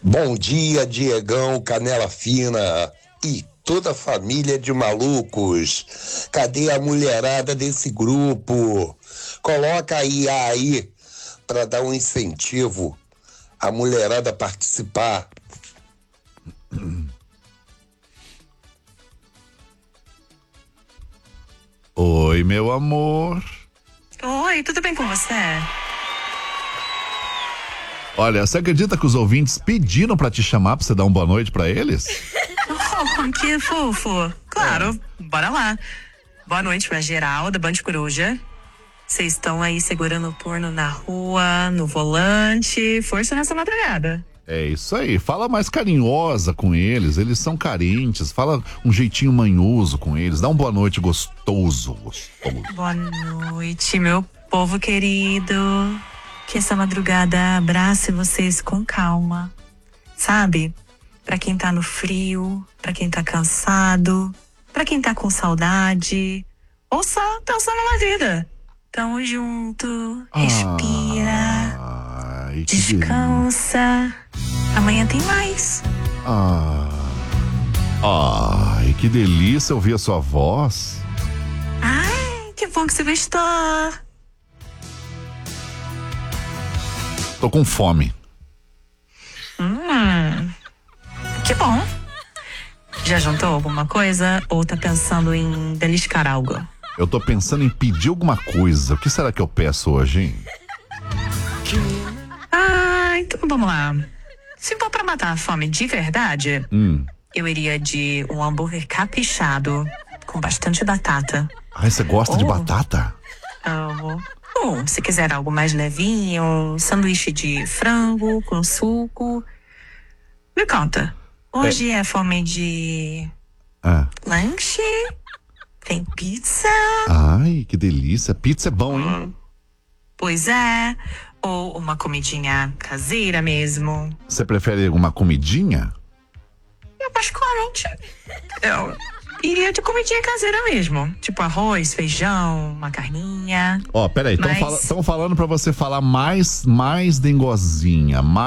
Bom dia, Diegão, Canela Fina e toda a família de malucos. Cadê a mulherada desse grupo? Coloca a IA aí para dar um incentivo à mulherada participar. Oi, meu amor. Oi, tudo bem com você? Olha, você acredita que os ouvintes pediram pra te chamar pra você dar uma boa noite pra eles? Oh, que fofo. Claro, bora lá. Boa noite pra geral da Band Coruja. Vocês estão aí segurando o turno na rua, no volante. Força nessa madrugada. É isso aí, fala mais carinhosa com eles são carentes, fala um jeitinho manhoso com eles, dá uma boa noite gostoso. Boa noite, meu povo querido. Que essa madrugada abrace vocês com calma, sabe? Pra quem tá no frio, pra quem tá cansado, pra quem tá com saudade, ou só pensando na vida. Tamo junto, respira, Ai, que descansa. Amanhã tem mais. Ai, que delícia ouvir a sua voz. Ai, que bom que você gostou. Tô com fome. Que bom. Já jantou alguma coisa ou tá pensando em beliscar algo? Eu tô pensando em pedir alguma coisa. O que será que eu peço hoje, hein? Então vamos lá. Se for pra matar a fome de verdade, eu iria de um hambúrguer caprichado, com bastante batata. Ai, você gosta de batata? Amo. Ou, se quiser algo mais levinho, um sanduíche de frango com suco. Me conta, hoje é fome de lanche? Tem pizza? Ai, que delícia. Pizza é bom, hein? Pois é. Ou uma comidinha caseira mesmo. Você prefere uma comidinha? Eu particularmente, eu iria de comidinha caseira mesmo. Tipo arroz, feijão, uma carninha. Ó, peraí, estão falando pra você falar mais dengozinha,